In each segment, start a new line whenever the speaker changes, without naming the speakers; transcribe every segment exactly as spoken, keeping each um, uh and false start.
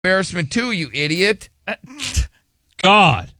embarrassment too, you idiot.
God.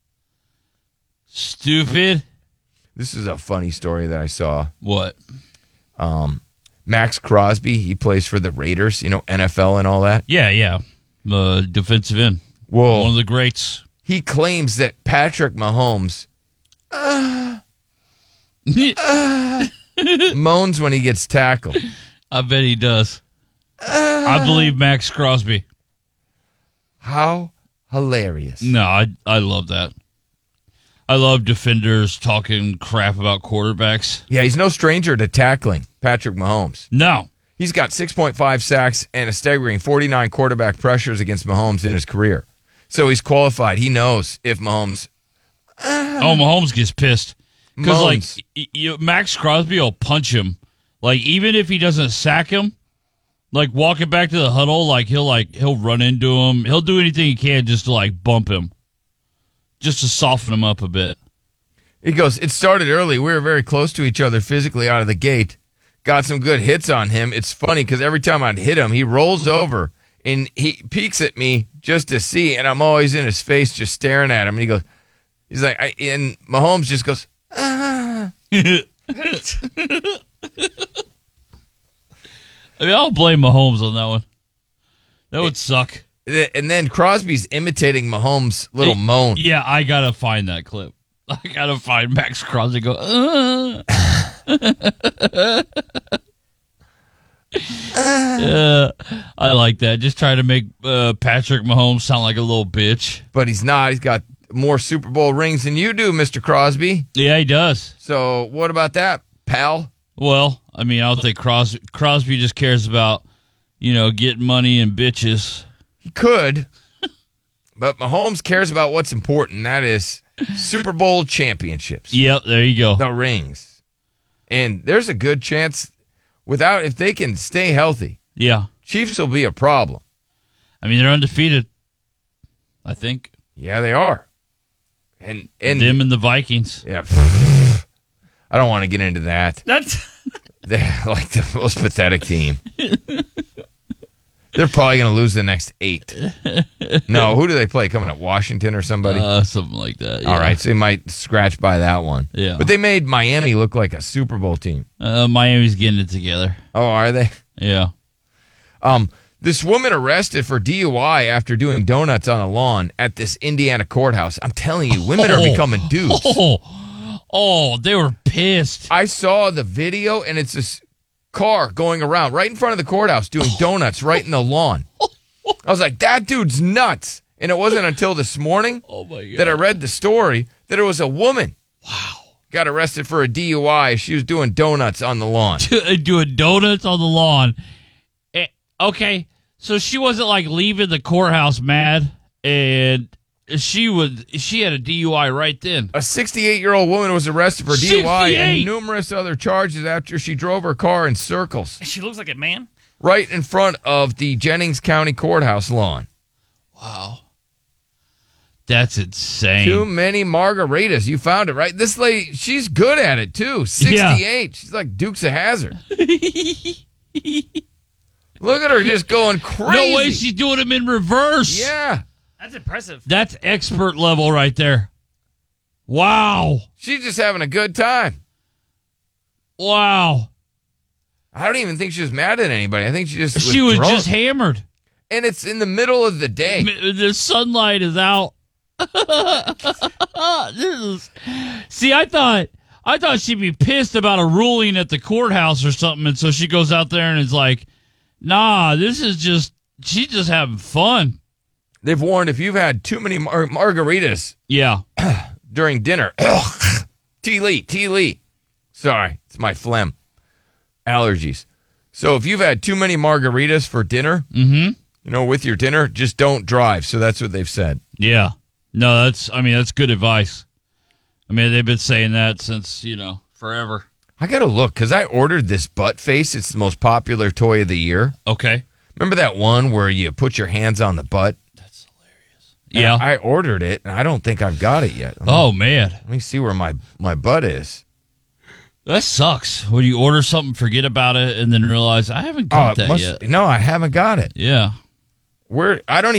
Stupid.
This is a funny story that I saw.
What?
Um, Max Crosby, he plays for the Raiders, you know, N F L and all that.
Yeah, yeah. Uh, defensive end.
Well,
one of the greats.
He claims that Patrick Mahomes uh, uh, moans when he gets tackled.
I bet he does. Uh, I believe Max Crosby.
How hilarious.
No, I I love that. I love defenders talking crap about quarterbacks.
Yeah, he's no stranger to tackling Patrick Mahomes.
No.
He's got six point five sacks and a staggering forty-nine quarterback pressures against Mahomes in his career. So he's qualified. He knows if Mahomes...
Uh, oh, Mahomes gets pissed. Because, like, y- y- Max Crosby will punch him. Like, even if he doesn't sack him, like, walking back to the huddle, like, he'll, like, he'll run into him. He'll do anything he can just to, like, bump him. Just to soften him up a bit.
He goes, it started early. We were very close to each other physically out of the gate. Got some good hits on him. It's funny because every time I'd hit him, he rolls over and he peeks at me just to see, and I'm always in his face just staring at him. And he goes, he's like, I, and Mahomes just goes, ah.
I mean, I'll blame Mahomes on that one. That would it, suck.
And then Crosby's imitating Mahomes' little
it,
moan.
Yeah, I gotta find that clip. I gotta find Max Crosby go, uh. uh, I like that. Just try to make uh, Patrick Mahomes sound like a little bitch.
But he's not. He's got more Super Bowl rings than you do, Mister Crosby.
Yeah, he does.
So what about that, pal?
Well, I mean, I don't think Crosby, Crosby just cares about, you know, getting money and bitches.
He could. But Mahomes cares about what's important. That is Super Bowl championships.
Yep, there you go.
The rings. And there's a good chance without, if they can stay healthy,
yeah,
Chiefs will be a problem.
I mean, they're undefeated, I think.
Yeah, they are. And and
them and the Vikings.
Yeah. I don't want to get into that.
That's
They're like the most pathetic team. They're probably going to lose the next eight. No, who do they play? Coming up, Washington or somebody?
Uh, something like that. Yeah.
All right, so they might scratch by that one.
Yeah.
But they made Miami look like a Super Bowl team.
Uh, Miami's getting it together.
Oh, are they?
Yeah.
Um, this woman arrested for D U I after doing donuts on a lawn at this Indiana courthouse. I'm telling you, women
oh,
are becoming dudes.
Oh, oh, they were pissed.
I saw the video, and it's this car going around right in front of the courthouse doing donuts right in the lawn. I was like, that dude's nuts. And it wasn't until this morning
oh my God.
that I read the story that it was a woman.
Wow.
Got arrested for a D U I. She was doing donuts on the lawn.
Doing donuts on the lawn. Eh, okay, so she wasn't like leaving the courthouse mad, and she was. She had a D U I right then.
A sixty-eight-year-old woman was arrested for D U I
sixty-eight
and numerous other charges after she drove her car in circles.
She looks like a man.
Right in front of the Jennings County Courthouse lawn.
Wow. That's insane.
Too many margaritas. You found it, right? This lady, she's good at it, too. sixty-eight. Yeah. She's like Dukes of Hazzard. Look at her just going crazy.
No way she's doing them in reverse.
Yeah.
That's impressive.
That's expert level right there. Wow.
She's just having a good time.
Wow.
I don't even think she was mad at anybody. I think she just was
She was
drunk.
just hammered.
And it's in the middle of the day.
The sunlight is out. This is, see, I thought I thought she'd be pissed about a ruling at the courthouse or something, and so she goes out there and is like, nah, this is just, she's just having fun.
They've warned if you've had too many mar- margaritas
yeah,
during dinner, T. Lee, T. Lee. Sorry, it's my phlegm. Allergies. So if you've had too many margaritas for dinner,
mm-hmm.
you know, with your dinner, just don't drive. So that's what they've said.
Yeah. No, that's, I mean, that's good advice. I mean, they've been saying that since, you know, forever.
I got to look because I ordered this butt face. It's the most popular toy of the year.
Okay.
Remember that one where you put your hands on the butt?
That's hilarious. Yeah.
And I ordered it, and I don't think I've got it yet.
Oh, man.
Let me see where my, my butt is.
That sucks. When you order something, forget about it, and then realize, I haven't got
Oh,
that
must,
yet.
No, I haven't got it.
Yeah.
Where I don't